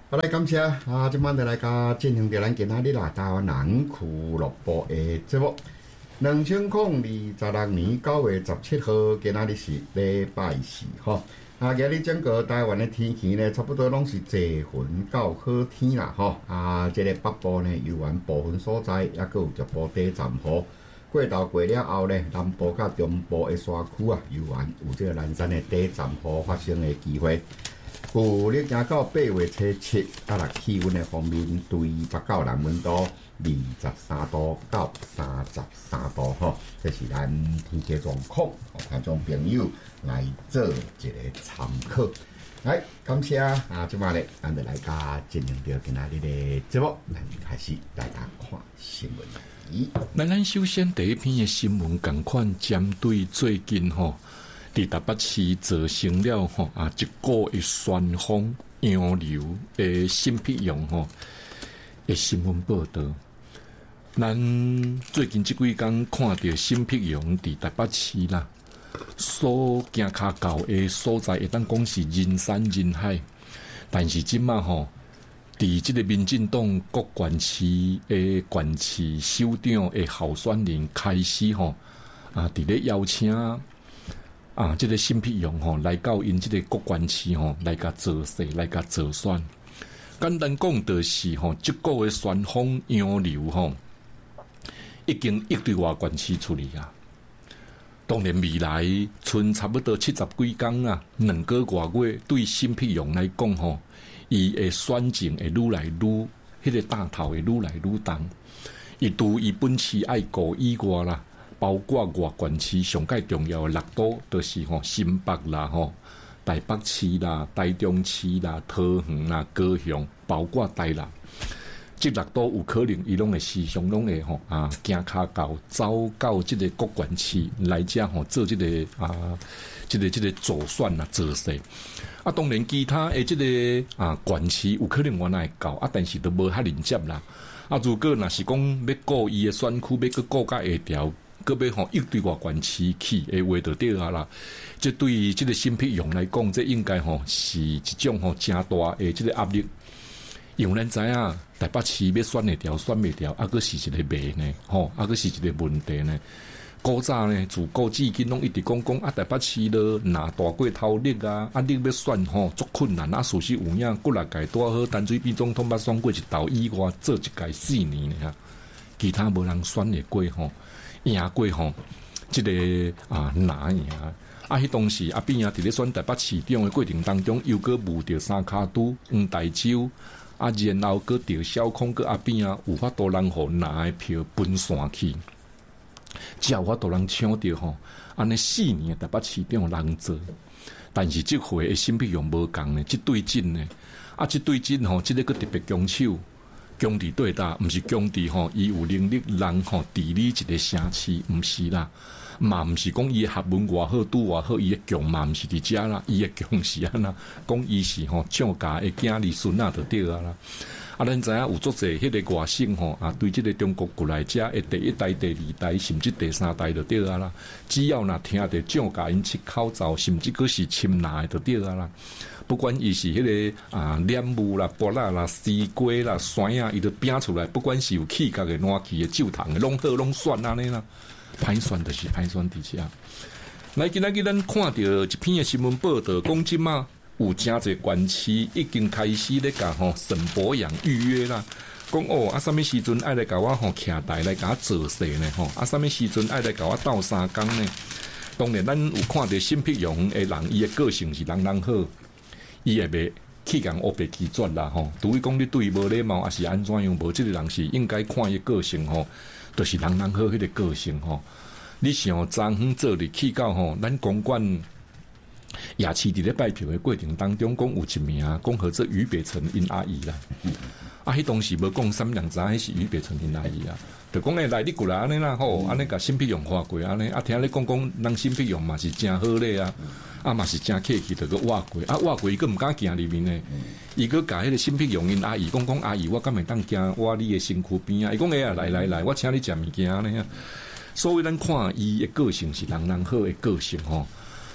好来，感谢啊！今晚就来甲进行着咱今仔日啦，台湾人俱乐部的节目。2026年9月17号，今仔日是礼拜四吼。啊，今日整个台湾的天气呢，差不多拢是侪云到好天啦吼。啊，这个北部呢，有缘部分所在，也佫有局部短暂雨。过头过了后呢，南部甲中部的山区啊，有缘有这个南山的短暂雨发生的机会。旧历行到8月初7，气温的方面，对北到南温度23度到33度吼，这是咱天气状况，听众朋友来做一个参考。来，感谢啊！即摆咧，咱就来甲进行到今仔日的节目，咱开始大家看新闻。 咱首先第一篇的新闻，共款针对最近吼。伫台北市造成了一个的旋风洋流的新辟用的新闻报道。咱最近这几天看到新辟用伫台北市啦，所行脚到的所在，会当讲是人山人海。但是即马伫这个民进党各县市的县市首长的候选人开始伫咧邀请。这个新辟用来到因这个各县市来甲造势，来甲造选。简单讲就是这个的旋风洋流已经一堆外县市处理啊。当然未来剩差不多70几天啊，2个多月，对新辟用来讲伊的选情会愈来愈，迄个大头会愈来愈重。伊除伊本市爱国以外啦。包括外县市上界重要的6都，就是新北啦、台北市啦、台中市啦、桃园啦、高雄，包括台南，这6都有可能伊拢会时常拢会行脚到走到这个各县市来遮做这个这个助选啦、造势。当然其他的这个县市有可能原来会到但是都无遐连接啦。如果若是讲要顾伊的选区，要去顾甲下调。个要一堆外县市去的话就对啦。这对于这个新辟用来讲，这应该是一种真大的这个压力。因为咱知影台北市要选会调，选袂调，佫是一个问呢，佫是一个问题呢。古早呢，自古至今拢一直讲台北市了拿大过头力啊，你要选足困难事实有影，过来届多好，淡水比总统捌选过一道以外，做一届4年呢，其他无人选会过赢过这个难赢迄当时边伫咧选台北市长的过程当中，又搁误着三卡都黄大洲然后搁着小空搁边有法度人互拿的票分散去，只有法度人抢着安尼4年台北市长人做，但是这回的新辟用无共呢，这对阵呢这对阵这个搁特别强手。强伫对搭，毋是强伫伊有能力人治理一个城市，毋是啦，嘛毋是讲伊学问偌好，拄偌好，伊的强嘛毋是伫遮啦，伊的强是安那，讲伊是蒋家的囝儿孙就对啊啦。咱知影有足侪迄个外省对即个中国过来遮的第1代、第2代，甚至第3代就对啊啦。只要若听着蒋家因出口罩，甚至佫是亲拿的就对啊啦。不管伊是迄个莲雾啦、芭乐啦、西瓜啦、酸啊，伊都拼出来。不管是有气角的、烂气的、酒糖的，拢好拢选安尼啦。歹选就是歹选伫遮。来，今仔日咱看到一篇的新闻报道，讲即马有真侪县市已经开始咧甲沈博阳预约啦。讲什么时阵爱来甲我徛台来甲我做势呢？什么时阵爱来甲我斗3工呢？当然，咱有看到新辟用的人，伊的个性是人好。伊会袂去共乌白拒绝啦除非讲你对伊无礼貌，还是安怎样？无即个人是应该看伊个性就是人好迄个个性你想昨昏做入去到咱公馆夜市伫咧拜票的过程当中，讲有一名讲合作俞北辰因阿姨啦，迄当时无讲什么人知迄是俞北辰因阿姨啊，就讲来你过来安尼啦安尼甲新辟用画过安尼听你讲人新辟用嘛是真好咧嘛是真客气，就个挖过挖过伊个毋敢行里面呢，伊个甲迄个新辟用因阿姨讲阿姨，我敢会当行我你的身躯边伊讲来，我请你食物件呢。所以咱看伊的个性是人好的个性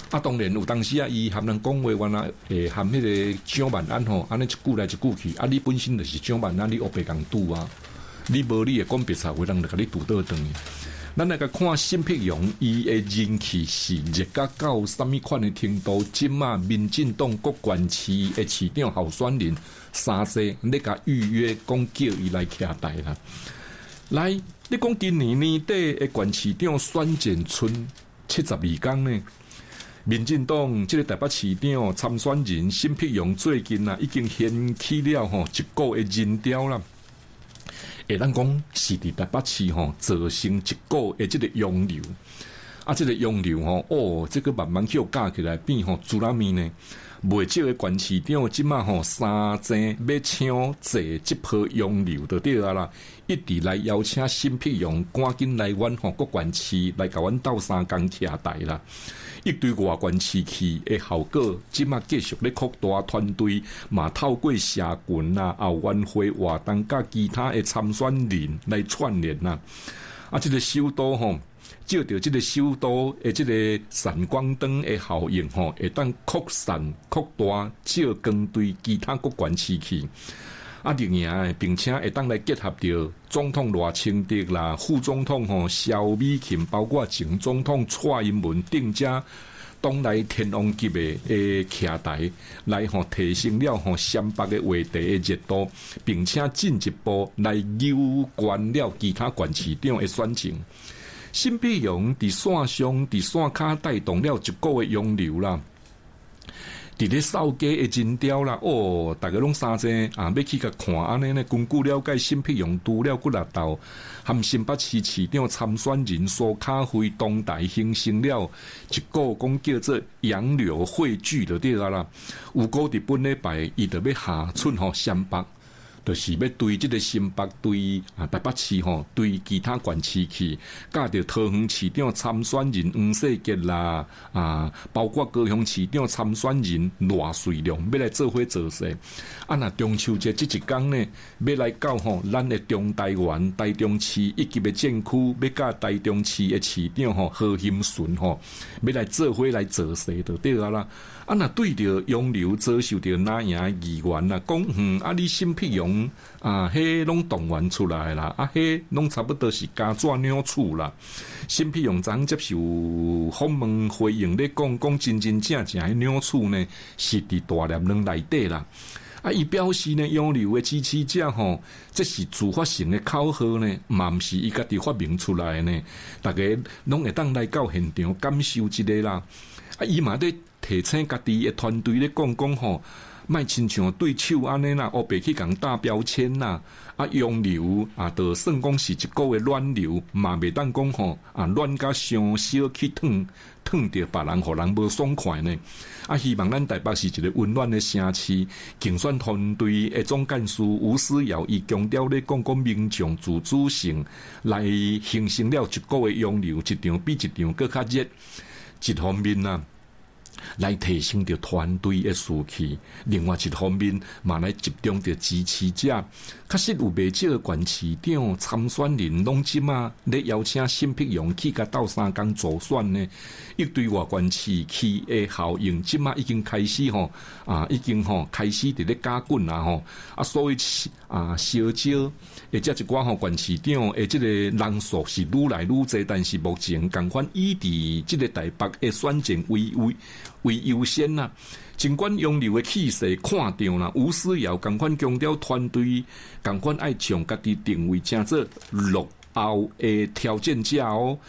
啊，当然有当时啊，伊含人讲话，原来含迄个蒋万安吼，安尼一句来一句去，啊，你本身就是蒋万安，你黑白共拄啊，你无你会讲别话，人就甲你拄倒转。咱来个看辛碧荣，伊的人气是热到什么款的程度？即马民进党各县市的市长候选人三世，你甲预约讲叫伊来徛台啦。来，你讲今年年底的县市长选前剩72天呢？民进党这个台北市长参选人辛碧荣最近啊，已经掀起了一股的人潮啦。咱讲是伫台北市造成一股的这个涌流，啊，这个涌流这个慢慢叫架起来变猪拉面呢。袂少的县市长即马三正要抢坐这波涌流就对啊啦，一直来邀请辛碧荣赶紧来阮各县市来甲阮斗三工徛台啦。一堆外县市去的效果，即马继续咧扩大团队，嘛透过社群啦、后援会活动甲其他的参选人来串联啦。啊，这个首都照着这个首都的这个闪光灯的效应会当扩散扩大，照光对其他各县市去。啊，并且会当来结合着总统赖清德啦、副总统萧美琴，包括前总统蔡英文等者，当来天王级的徛台，来提升了陕北的话题的热度，并且进一步来攸关了其他县市长的选情。辛碧荣伫线上、伫线卡带动了一股的涌流啦。伫咧扫街的人潮啦，大家拢三正要去甲看安尼呢。根据了解，辛碧荣除了骨力斗，含新北市市长参选人苏卡辉同台形成了一个讲叫做洋流汇聚就对啦。有个伫本礼拜，伊就要下出陕北。就是要对这个新北对台北市对其他县市去，甲着桃园市长参选人黄世杰啦，包括高雄市长参选人赖瑞良，要来做伙做势。若中秋节这一天呢，要来到咱的中台湾台中市以及的政区，要甲台中市的市长何兴顺要来做伙来做势就对啦。若对着涌流遭受着哪样议员啦，讲你辛碧荣迄拢动员出来啦，迄拢差不多是加纸鸟处啦。辛碧荣昨接受访问回应咧讲真正正迄鸟处呢，是伫大连人内底啦。伊表示呢，涌流的支持者这是自发性的口号呢，嘛毋是伊家己发明出来呢。大家拢会当来到现场感受一下啦。伊嘛咧提醒家己的团队咧讲莫亲像对手安尼啦，黑白去共打标签啦，涌流就算讲是一股的乱流，嘛袂当讲乱甲伤小去烫着别人，互人无爽快呢。希望咱台北是一个温暖的城市。竞选团队的总干事吴思瑶伊强调咧讲民众自主性，来形成了一股的涌流，一场比一场更较热。一方面来提升着团队的士气，另外一方面嘛来集中着支持者。确实有袂少县市长参选人拢即马咧邀请辛碧荣去甲斗三工助选呢，一堆外县市去的效应，即马已经开始已经开始伫咧加滚啦所以小招或者一寡县市长的即个人数是愈来愈济，但是目前共款以伫即个台北的选情为优先啦。尽管涌流的气势看到啦，吴思瑶共款强调团队共款爱将家己定位成做落后的挑战者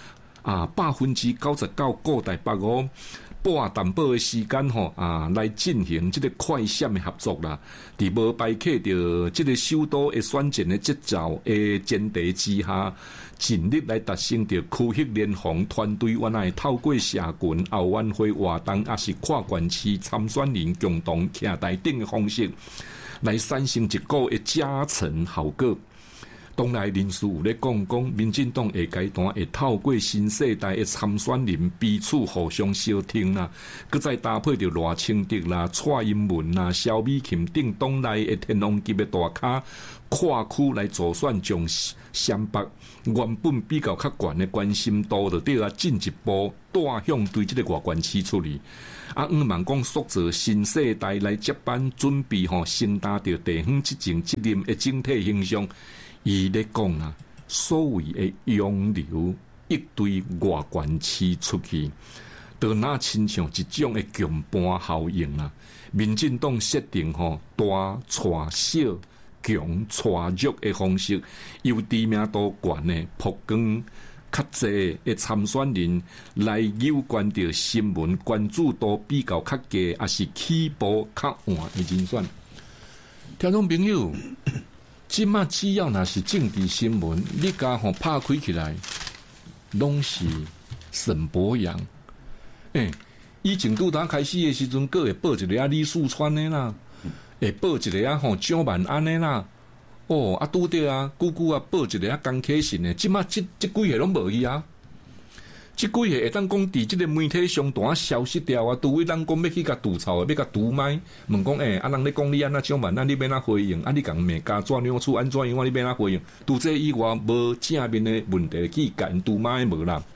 99%顾台北半淡薄的时间来进行这个快闪的合作啦。伫无摆克着这个首都的选战的节奏的前提之下，尽力来达成着区域联防团队原来透过社群、后援会活动，也是跨县市参选人共同徛台顶的方式，来产生一个的加成效果。 党内人士有咧讲，民进党下阶段会透过新世代的参选人彼此互相相挺啦，佮再搭配着赖清德啦、蔡英文啦、萧美琴等党内的天王级的大咖跨区来助选，将湘北原本比较较悬的关心度就对啊进一步带向对这个外关市出去。黄万讲塑造新世代来接班，准备承担着地方执政责任的整体形象。伊咧讲啊，所谓的涌流一堆外关市出去，就那亲像一种的强搬效应啊。民进党设定大带小、强带弱的方式，由知名度悬的曝光较济的参选人来有关着新闻关注度比较较低，也是起步较晚的人选。听众朋友，即马只要若是政治新闻，你甲拍开起来，拢是沈伯洋。以前拄打开始的时阵，佫会报一个李树川的啦，会报一个蒋万安的啦。拄着啊，久报一个江启臣的，即马即几个拢无去啊。即几个会当讲伫即个媒体上端消失掉啊，除非咱讲要去甲杜臭的，要甲杜麦问讲人咧讲你安那蒋万安，你要哪回应？你共骂加怎样处安怎样？你要哪回应？除这以外，无正面的问题去甲因杜麦无啦。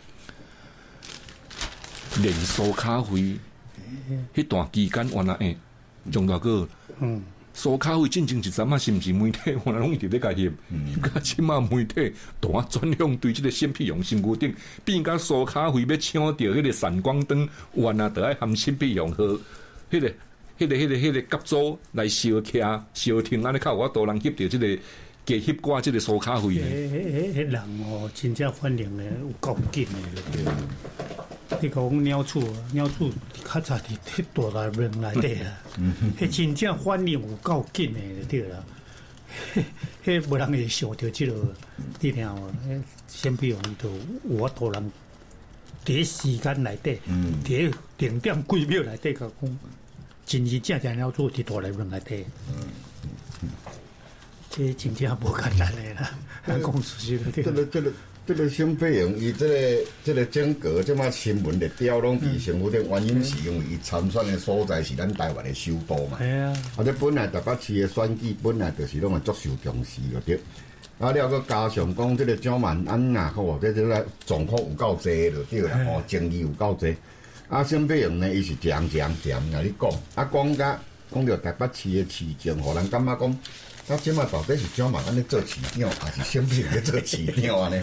连苏咖啡，迄段期间，原来蒋大哥，苏咖啡进前一阵啊，是毋是媒体原来拢一直咧甲翕？甲即马媒体大转向对即个审批用身躯顶，变甲苏咖啡要抢到迄个闪光灯，原来就爱含审批用和迄个甲组来烧徛烧停，安尼较有法度人翕到即个加翕挂即个苏咖啡迄人真正反应咧有够紧诶。你讲鸟厝较早伫迄大内面内底啊，迄真正反应有够紧诶，就对啦。迄无人会想到即落，你听哦，先比用到有法度人伫时间内底，伫0点几秒内底甲讲，真正鸟厝伫大内面内底。这真正无简单诶啦，咱讲出去了对。 这个沈伯洋，伊这个整个即马新闻的调拢伫身躯顶，原因是因为伊参选的所在是咱台湾的首都嘛。 系啊。 这本来台北市的选举本来就是拢会足受重视的对。了佮加上讲这个蒋万安啊，这个状况有够济就对啦，争议有够济。沈伯洋呢，伊是讲甲你讲，讲到台北市的市政，互人感觉讲。即马到底是蒋万安咧做市长，还是沈伯洋咧做市长安尼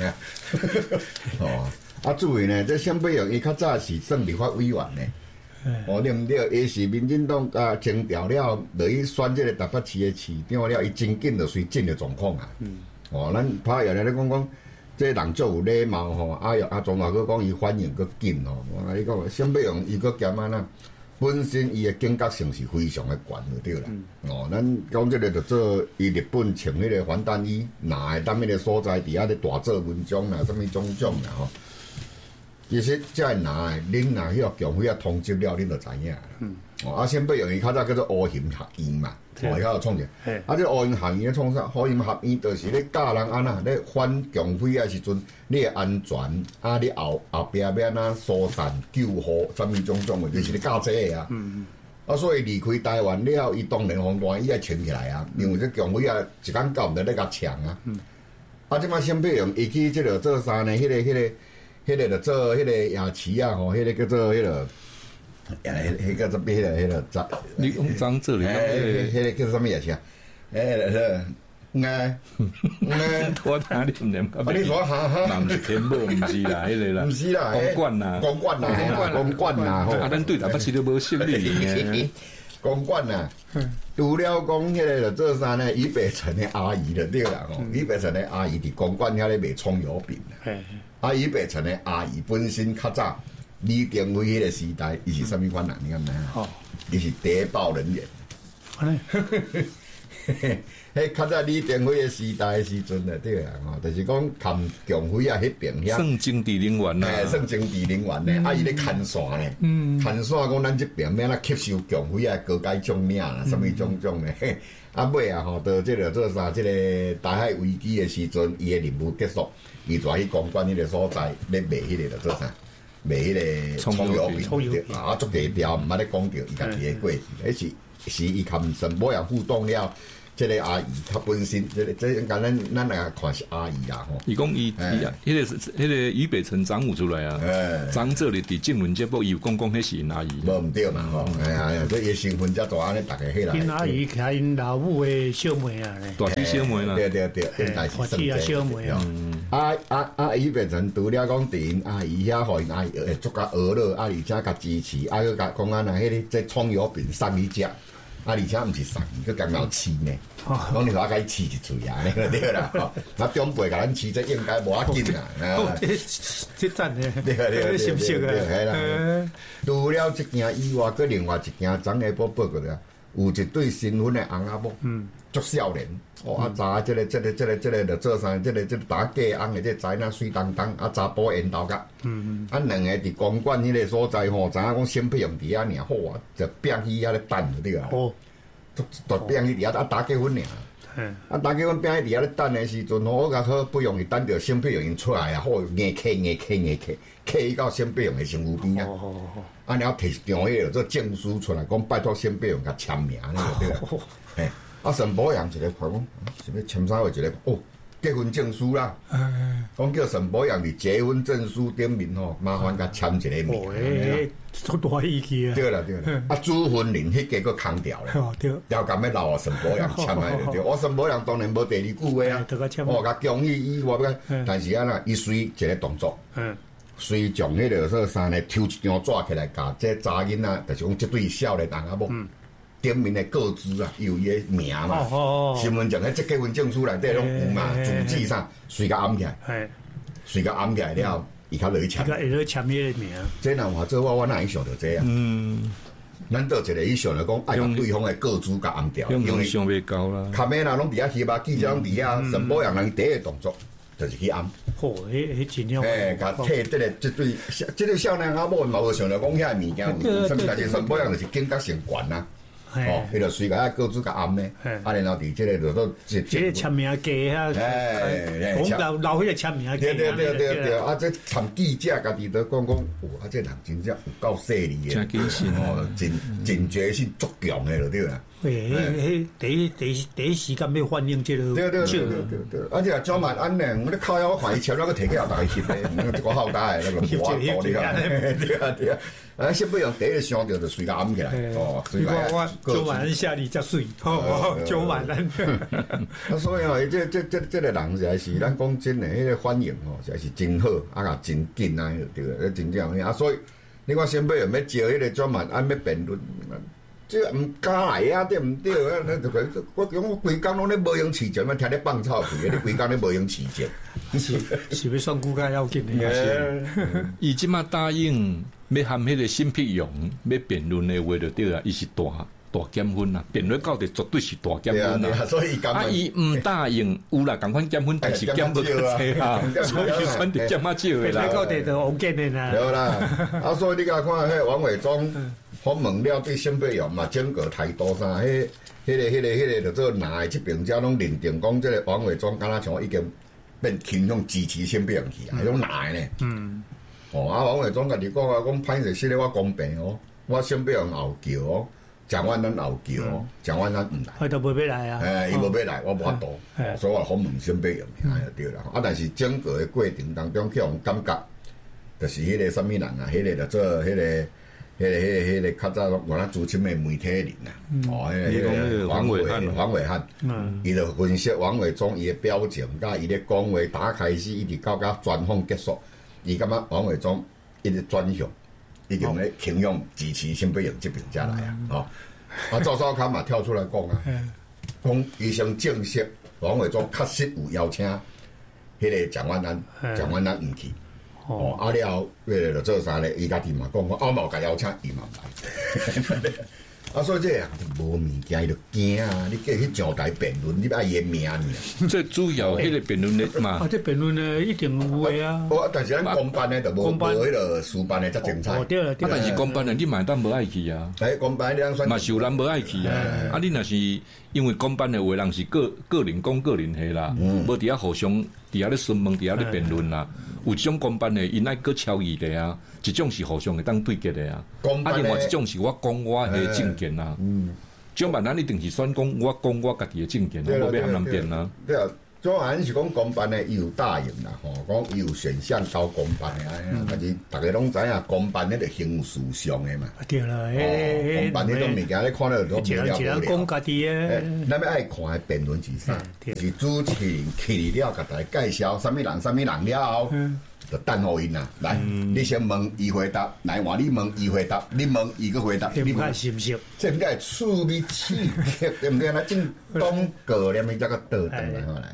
啊？注意呢，这沈伯洋伊较早是算立法委员呢。对毋对？伊是民进党征调了，落去选这个台北市的市长了，伊真紧就随进的状况啊。咱拍下来咧讲，这人足有礼貌庄大哥讲伊反应佫紧我甲你讲，沈伯洋伊佫兼那。本身伊的警觉性是非常的悬就对啦。咱讲这个就做伊日本穿迄个防弹衣，哪会当迄个所在伫遐咧大做文章啦，什么种啦其实这哪会，恁若迄个强匪通缉了，恁就知影。沈伯洋伊较早叫做乌营学院嘛，遐有创者。这乌营学院咧创啥？乌营学院就是咧教人安那咧反强匪的时阵，你的安全你后壁要安那疏散救护，什么种的，就是咧教这个啊。所以离开台湾了，伊当然防弹衣爱穿起来啊，因为这强匪一竿到毋得咧甲抢啊。即摆沈伯洋伊去即个做啥呢？迄个就做迄个夜市啊，迄个叫做迄个。迄个迄个你用张这里， 迄个叫什么夜市啊？ 我哪里唔念？ 你说哈？ 唔是天母，唔是啦，迄个啦， 唔是啦，公馆啦， 咱对台北市都无胜利嘅。 公馆啦，除了讲迄个就做啥呢？俞北辰的阿姨就对啦，俞北辰的阿姨伫公馆遐咧卖葱油饼。俞北辰的阿姨本身较早。李登辉迄个时代，伊是啥物款人？你敢知影？伊是谍报人员。 迄较早李登辉的时代的时阵啊，对啊，就是讲看强辉啊，迄边遐算政治人员啦， 算政治人员咧，啊伊咧看线咧，看线讲咱这边免啦吸收强辉啊高阶将领啦，什么种咧，啊尾啊吼，到这个做啥？这个台海危机的时阵，伊的任务结束，伊就去公关迄个所在，咧卖迄个做啥？卖迄个葱油饼，啊，足低调，毋捌咧讲着伊家己的过去，迄是伊含陈某人互动了。这个阿姨，她本身，这应该咱来看是阿姨啦吼。 伊讲伊，迄个俞北辰长有出来啊，长这里伫政论节目，伊有讲迄是因阿姨， 无毋对嘛吼，哎呀，所以伊身份遮大安尼，逐个起来。 因阿姨开因老母的小妹啊， 大弟小妹啦， 对，应该是生啊小妹啊。 这赞呢， 对， 熟悉啊。 系啦。除了这件以外，佮另外一件，昨下报过来，有一对新婚的翁仔某，足少年。啊，查这个，就做啥？这个打嫁翁的，这仔那水当当，啊，查甫缘投甲。啊，两个伫公馆迄个所在吼，知影讲先配用伫遐尔好啊，就摒去遐咧等就对啦。就摒去伫遐啊打结婚尔。啊打结婚摒去伫遐咧等的时阵，我甲好不容易等着先配用因出来啊，好硬客到先配用的身躯边啊。啊，然后摕张迄个做证书出来，讲拜托先配用甲签名那个对啦。嘿。啊，陈宝阳一个看讲，是要签啥话？一个哦，结婚证书啦。讲叫陈宝阳伫结婚证书顶面吼，麻烦甲签一个名。 足大意气啊！ 对啦。啊，主婚人迄个佫空掉咧。 对。 了咁要留啊，陈宝阳签来就对。我陈宝阳当然无第二句话啊。我甲恭喜伊，我要，但是啊呐，伊随一个动作。随将迄个说啥呢？抽一张纸起来，甲这查囡仔，就是讲这对少年翁仔某。顶面的个资啊，有伊的名嘛，身份证迄即结婚证书内底拢有嘛，主旨上随甲按起来，随甲按起来了，伊较落去签， 伊个签迄个名。 这若话做我哪会想到这啊？咱倒一个伊想来讲，爱用对方的个资甲按掉， 因为想袂高啦。 卡面啦，拢伫遐翕啊，记者拢伫遐，陈宝阳人第一个动作就是去按。 迄真了。 甲替这个少年仔某嘛无想到讲遐物件有，甚至但是陈宝阳就是警觉性悬啊。迄就随个各自甲按咧，啊，然后伫即个就都即个签名机啊，留迄个签名机。 对，啊，这参记者家己都讲，啊，这人真正有够犀利的， 真谨慎哦，警觉性足强的就对啦。 第一时间要反映这个。 对，而且张曼安呢，我咧靠腰我看伊签那个摕起来大家翕咧，一个好大的那个画图你看，对啊。啊，先不用第一个想到就随个按起来， 我张曼安下里才水，张曼安。 啊，所以哦，这个人实在是咱讲真的，迄个反应哦，实在是真好，啊，真紧啊，对个，真正啊，所以你看先不用要招迄个张曼安要辩论。这毋敢来啊，对毋对？我讲我规工拢咧无用饲钱，我听咧放臭屁，你规工咧无用饲钱， 是要算骨架要紧的。 伊即马答应要含迄个新辟用要辩论的话就对啦，伊是大减分啦，辩论到底绝对是大减分啦。 所以伊毋答应，有啦，共款减分，但是减不够多啊，所以选择减少的啦。 到底就红减的啦。 对啦，啊，所以你甲看迄王伟忠。访问了对新北洋嘛，整个态度啥，迄个就做哪的这边遮拢认定讲，这个王伟忠敢若像已经变倾向支持新北洋去啊，迄种哪的呢？啊，王伟忠家己讲啊，讲歹势说咧我公平哦，我新北洋后叫哦，蒋万安后叫哦，蒋万安毋来， 他都无要来啊， 伊无要来，我无法度，所以我访问新北洋就对啦。啊，但是整个的过程当中，去互感觉，就是迄个什么人啊，迄个就做迄个。迄个较早我咱资深的媒体人呐，迄个王伟汉，伊就分析王伟忠伊的表情，甲伊咧讲话打开始一直到专访结束，伊感觉王伟忠一直转向，已经咧倾向支持新北洋这边遮来啊，啊赵少康嘛跳出来讲啊，讲医生证实王伟忠确实有邀请迄个蒋万安毋去。啊了后，就做啥咧？伊家己嘛讲，我嘛有甲邀请，伊嘛来。 啊，所以这人就无物件，伊就惊啊！你叫去上台辩论，你爱伊命呢？ 最主要迄个辩论的嘛。 啊，这辩论呢一定有诶啊。 但是咱公办的就无迄个私办的遮精彩。 对了， 但是公办的你嘛当无爱去啊。 公办的嘛是有人无爱去啊。啊，你若是因为公办的话，人是个人讲个人的啦，无伫遐互相伫遐咧询问，伫遐咧辩论啦。有一种公办的，因爱搁超意的啊，一种是互相会当对决的啊。啊，另外一种是我讲我的政见啊。种办咱一定是选讲我讲我家己的政见，我要向人辩啊。 对啊，种安是讲公办的，伊有答应啦，吼，讲伊有选项交公办的，但是大家拢知影，公办迄个形式上的嘛。 对啦， 公办迄种物件，你看到都无了无了。 讲家己的， 咱要爱看的辩论是啥？是主持人去了，甲大家介绍什么人了后。就等候因啦，来，你先问伊回答，来换你问伊回答，你问伊个回答， 你问是不是？ 这应该趣味刺激，对不对？那正东过了，咪这个倒转来好来。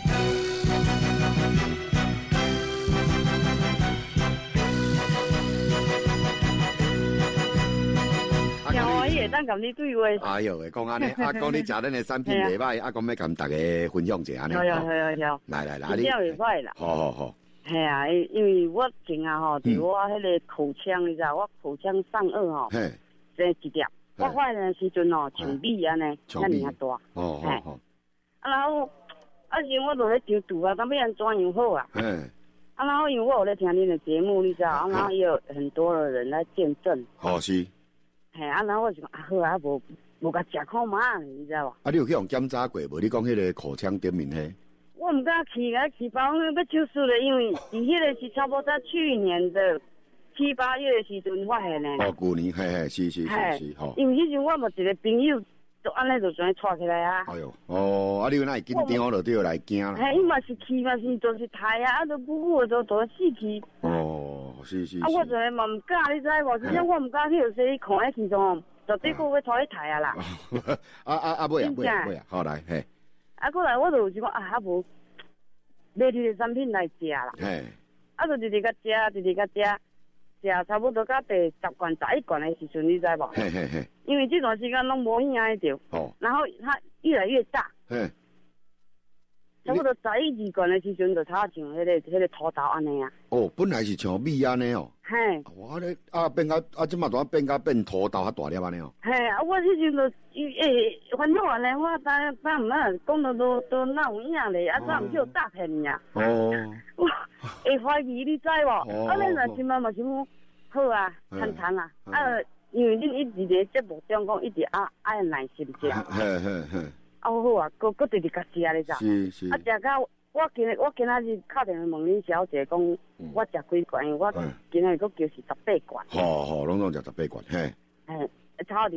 当甲你对话。 哎呦，讲安尼，啊，讲你食咱的产品袂歹，啊，讲要甲大家分享一下安尼。 有。 来， 你这袂歹啦。 好。 系啊，因为我经啊吼，伫我迄个口腔，你知道，我口腔上颚吼，这一粒，我发现时阵吼，像米安尼，遐尔啊大。 哦。 啊，然后是我就咧抽毒啊，当要安怎样好啊？啊，然后因为我有咧听恁的节目，你知道，啊，然后也有很多的人来见证。 好是。 嘿，啊，然后我就讲啊好啊，无甲食看嘛，你知道无？ 啊，你有去用检查过无？你讲迄个口腔顶面迄？ 我唔敢去包要手术了，因为迄个是差不多在去年的7、8月的时阵发现的。 哦，去年嘿，是，吼。 因为迄阵我无一个朋友，就安尼就全带起来啊。 哎呦，啊，你那会紧张就对来惊啦。 嘿，伊嘛是去嘛是就是抬啊，啊，都久就死去。 哦，是。 啊，我就嘛唔敢，你知无？真正我唔敢去有说看迄时阵，就对个要带去抬啊啦。 尾啊，好来嘿。 啊，过来我就就讲啊，无买你的产品来食啦。 嘿。 啊，就直直甲食差不多到第10罐、11罐的时阵，你知无？ 嘿。 因为这段时间拢无影着。 哦。 然后它越来越大。 嘿。 差不多11、2罐的时阵，就它像迄个土豆安尼啊。 哦，本来是像米安尼哦。 嘿。 我咧变到即马变土豆较大粒安尼哦。 嘿，我迄阵就烦恼安尼，我当唔啊，讲到都哪有影咧，啊，怎唔叫诈骗呀？ 哦。 我会怀疑你知无？啊，咱若心嘛嘛想好啊，谈啊，因为恁一直伫节目中讲一直爱耐心食。 嘿。 啊，好啊，搁直直甲食咧咋？ 是。啊， 食到我今仔日敲电话问恁小姐讲，我食几罐？因为我今仔日搁叫是18罐。 好，拢总食18罐，嘿。 炒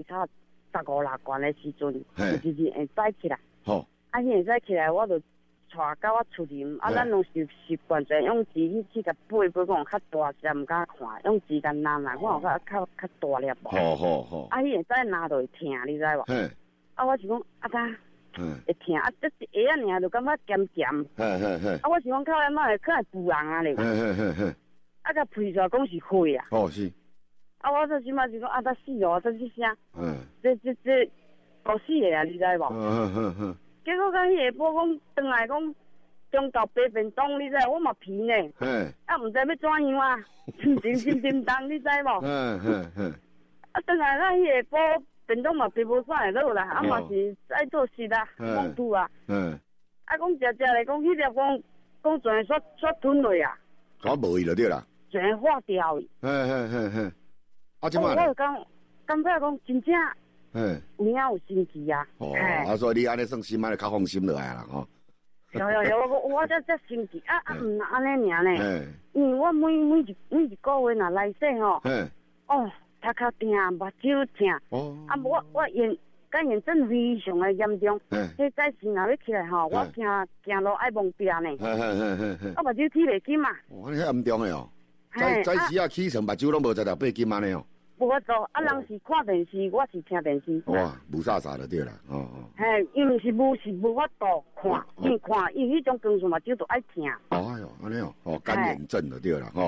15、6罐的时阵，就是会早起来。 好。啊， 现在起来我就带到我厝啉，啊，咱拢习惯者用纸去甲背，讲较大只唔敢看，用纸甲拿来，我有较大粒无。 好。 啊，现在拿就会疼，你知无？ 嘿。 啊，我是讲啊，会疼啊，这一下尔就感觉咸咸。啊，我是讲靠咱妈会可能补人啊咧。啊，甲配出来讲是血啊。 哦，是。 啊，我这即马就讲啊，死哦，这啥？这搞死的啊，你知无？结果甲迄下晡讲，转来讲中昼白便当，你知我嘛皮呢。啊，唔知要怎样啊？心当，你知无？啊，转来甲迄下晡便当嘛白无啥会落啦，啊嘛是爱做事啦，忙煮啊。啊，讲食咧，讲迄粒讲全煞吞落啊。 全无去就对啦。 全化掉去。 啊，即摆。 我就感觉讲真正。有影有神奇啊！ 啊，所以你安尼算心安尼较放心落来啦，吼。 有，我这神奇啊，唔安尼尔呢？因为我每一个月若来说吼，头壳疼，目睭疼，啊，我眼症非常的严重，迄早时若要起来吼，我行路爱蒙边呢，我目睭睇袂紧嘛。 哦，你遐严重的哦，早时啊起床目睭拢无在8斤安尼哦。 无法度，啊，人是看电视，我是听电视。 哇，无啥就对啦， 嘿，因为是无法度看，因为迄种光线目睭就爱疼。 哎哟，安尼哦，干眼症就对啦，吼。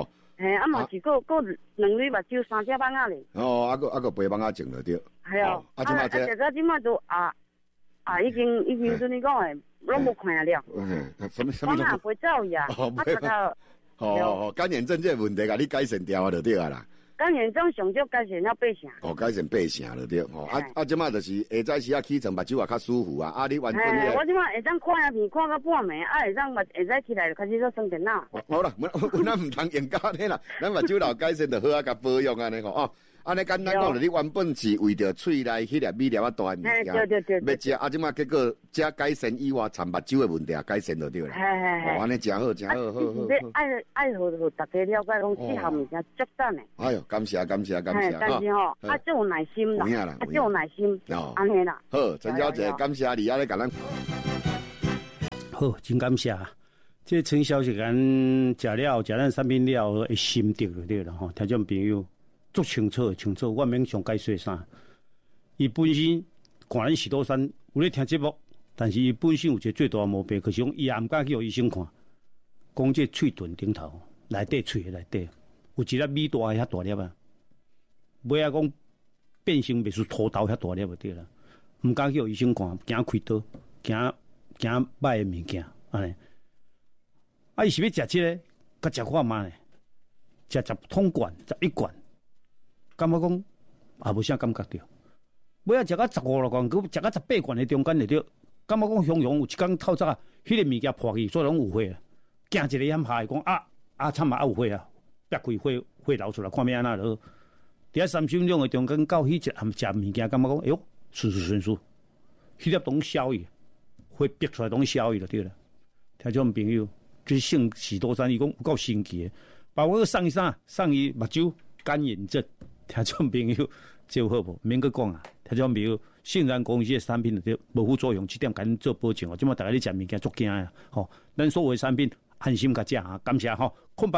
嘿，啊嘛是个两粒目睭3只蚊仔咧。 哦，啊个白蚊仔种了对。 系啊，食到即马都已经像你讲诶，拢无看了。 什么？ 蚊仔飞走呀， 干眼症这问题，甲你改善掉就对啊啦。 干眼症上少改善了8成。 哦，改善8成就对。即马就是下早时起床目睭也较舒服啊。你原本我即马会当看下片，看到半暝，会使起来就开始做算电脑。 好啦，咱唔通用到呢啦，咱目睭老改善就好啊，甲保养安尼吼哦。安尼简单讲，你原本是为着喙内迄粒米粒大物件，要食即马结果食改善以外，参目睭的问题也改善就对啦。安尼真好，真好，好。 你爱互大家了解讲，这项物件足赞的。 哎呦，感谢。 但是吼，足有耐心啦，足有耐心，安尼啦。 好，陈小姐，感谢你，咧甲咱。 好，真感谢。这陈小姐咱食了咱产品了会心得就对了吼，听众朋友。足清楚，我免上解说啥。伊本身看咱许多山有咧听节目，但是伊本身有一个最大的毛病，可是讲伊也毋敢去互医生看。讲这喙唇顶头内底喙内底有一粒米大遐大粒啊，尾啊讲变成袂是土豆遐大粒就对啦。毋敢去互医生看，惊开刀，惊歹的物件安尼。伊是要食这个，甲食看嘛呢？食10桶罐，11罐。感觉讲也无啥感觉着，尾啊食到15、16罐，佮食到18罐的中间就着，感觉讲雄有一天透早啊，迄个物件破去，所以拢有火啊。惊一个险下讲惨嘛有火啊，逼开火流出来，看咩安那落。伫3分钟的中间到迄只含食物件，感觉讲哎呦，顺顺，迄粒拢消去，火逼出来拢消去就对了。听众朋友，这姓许多山，伊讲有够神奇的，包括送伊目睭干眼症。听众朋友，这好无？免去讲啊！听众朋友，信然公司的产品就无副作用，这点赶紧做保证哦。即马大家咧食物件足惊啊！吼，咱所有的产品安心甲食啊！感谢吼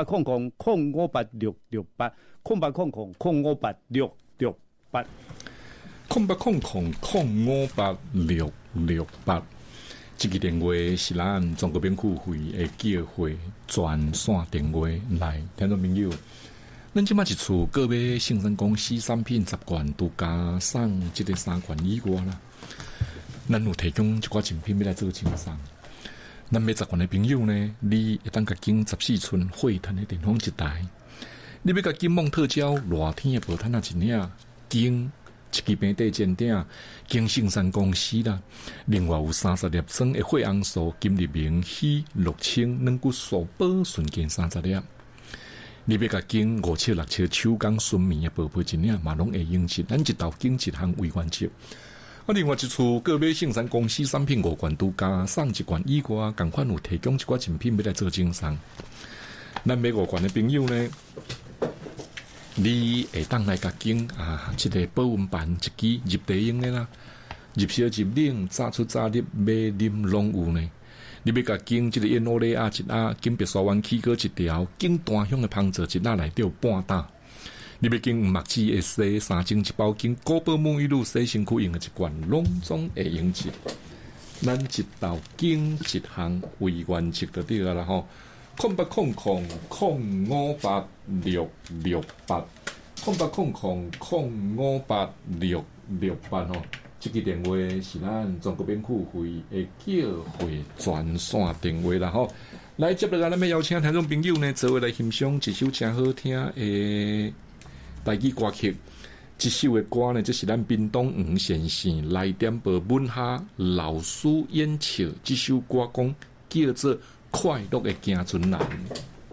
，0800058668 0800058668这个电话是咱中国免付费的叫会专线电话来，听众朋友。咱即马一厝个买信山公司产品10罐，都加送这个3罐以外啦。咱有提供一寡精品要来做清送。咱买10罐的朋友呢，你会当甲经14寸惠腾的电风一台，你要甲经蒙特胶热天的薄毯一领，经一支平底煎鼎，经信山公司啦。另外有30粒装的血红素、金立明、硒、氯氰、软骨素、保顺健30粒。你要甲经5尺6尺手工纯棉的宝贝一领，嘛拢会用起。咱一道经一项为原则。另外一处个买信山公司产品5罐都加送1罐以外，同款有提供一寡精品要来做精送。咱买5罐的朋友呢，你会当来甲经一个保温bàn一支入地用的啦，入烧入冷，早出早入，买啉拢有呢。你要甲经这个燕欧雷亚一盒，经白沙湾起锅一条，经单香的芳泽一盒内底有半打。你要经目子会洗3斤1包，经古堡沐浴露洗身躯用的1罐，拢总会用起。咱一道经一项为原则就对了啦吼。0800058668，0800058668吼。这个电话是咱中国免付费的叫会专线电话啦吼。来接落来，咱要邀请听众朋友呢，做伙来欣赏一首真好听的台语歌曲。这首的歌呢，就是咱屏东黄先生来点播文下老师演唱这首歌，讲叫做《快乐的行船人》。